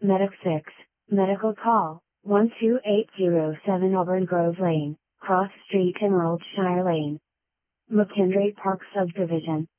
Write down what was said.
Medic 6, Medical Call, 12807 Auburn Grove Lane, Cross Street Emerald Shire Lane. McKendree Park Subdivision.